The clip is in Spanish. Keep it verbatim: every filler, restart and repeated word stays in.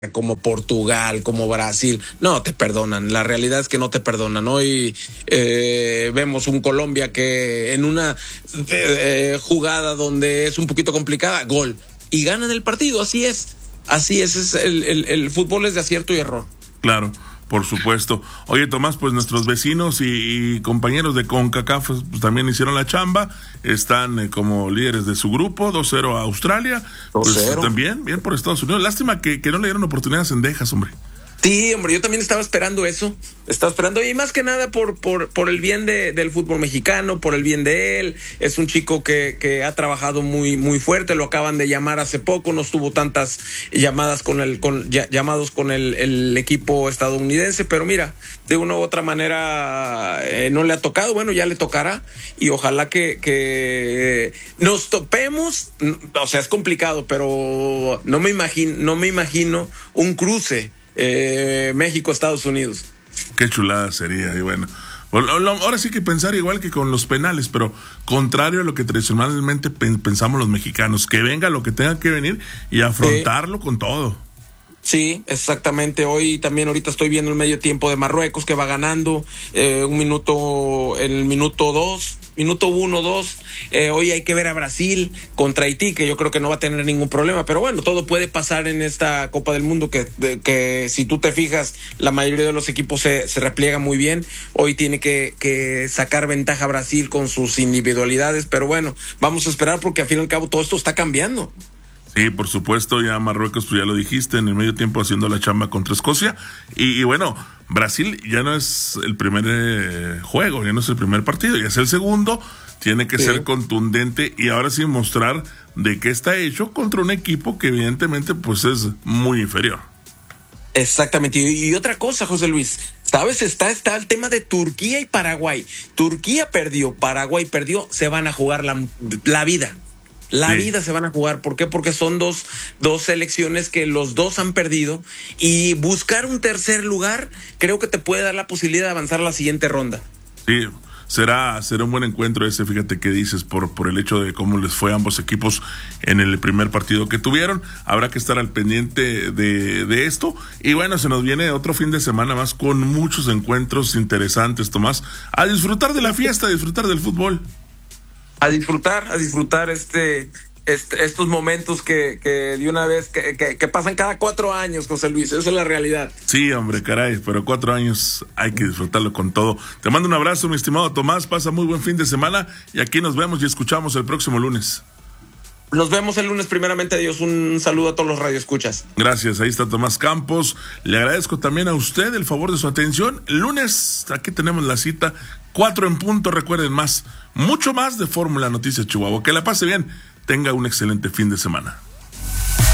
como Portugal, como Brasil, no te perdonan. La realidad es que no te perdonan. Hoy eh, vemos un Colombia que en una eh, jugada donde es un poquito complicada, gol, y ganan el partido. Así es, así es, es el, el, el fútbol es de acierto y error. Claro, por supuesto. Oye, Tomás, pues nuestros vecinos y, y compañeros de CONCACAF pues, también hicieron la chamba, están eh, como líderes de su grupo, dos cero a Australia, pues también, bien por Estados Unidos. Lástima que, que no le dieron oportunidades en Dejas, hombre. Sí, hombre, yo también estaba esperando eso, estaba esperando, y más que nada por por por el bien de, del fútbol mexicano, por el bien de él. Es un chico que, que ha trabajado muy muy fuerte, lo acaban de llamar hace poco, no estuvo tantas llamadas con el con llamados con el, el equipo estadounidense, pero mira, de una u otra manera eh, no le ha tocado, bueno, ya le tocará, y ojalá que, que nos topemos, o sea, es complicado, pero no me imagino, no me imagino un cruce Eh, México, Estados Unidos. Qué chulada sería, y bueno, ahora sí que pensar igual que con los penales, pero contrario a lo que tradicionalmente pensamos los mexicanos, que venga lo que tenga que venir y afrontarlo eh, con todo. Sí, exactamente. Hoy también ahorita estoy viendo el medio tiempo de Marruecos que va ganando eh, un minuto, en el minuto dos, minuto uno, dos. Eh, hoy hay que ver a Brasil contra Haití, que yo creo que no va a tener ningún problema. Pero bueno, todo puede pasar en esta Copa del Mundo, que, de, que si tú te fijas, la mayoría de los equipos se, se repliegan muy bien. Hoy tiene que, que sacar ventaja Brasil con sus individualidades. Pero bueno, vamos a esperar porque al fin y al cabo todo esto está cambiando. Sí, por supuesto, ya Marruecos, pues ya lo dijiste, en el medio tiempo haciendo la chamba contra Escocia. Y, y bueno, Brasil ya no es el primer eh, juego, ya no es el primer partido, ya es el segundo. Tiene que sí. ser contundente y ahora sí mostrar de qué está hecho contra un equipo que evidentemente pues es muy inferior. Exactamente. Y, y otra cosa, José Luis, ¿sabes? Está, está el tema de Turquía y Paraguay. Turquía perdió, Paraguay perdió, se van a jugar la, la vida. La sí. vida se van a jugar. ¿Por qué? Porque son dos, dos selecciones que los dos han perdido, y buscar un tercer lugar creo que te puede dar la posibilidad de avanzar a la siguiente ronda. Sí, será, será un buen encuentro ese, fíjate qué dices, por, por el hecho de cómo les fue a ambos equipos en el primer partido que tuvieron. Habrá que estar al pendiente de, de esto. Y bueno, se nos viene otro fin de semana más con muchos encuentros interesantes, Tomás. A disfrutar de la fiesta, a disfrutar del fútbol. A disfrutar, a disfrutar este, este estos momentos que, que de una vez, que, que, que pasan cada cuatro años, José Luis, esa es la realidad. Sí, hombre, caray, pero cuatro años hay que disfrutarlo con todo. Te mando un abrazo, mi estimado Tomás, pasa muy buen fin de semana, y aquí nos vemos y escuchamos el próximo lunes. Nos vemos el lunes, primeramente Dios. Un saludo a todos los radioescuchas. Gracias, ahí está Tomás Campos. Le agradezco también a usted el favor de su atención. El lunes, aquí tenemos la cita, cuatro en punto, recuerden más, mucho más de Fórmula Noticias Chihuahua. Que la pase bien, tenga un excelente fin de semana.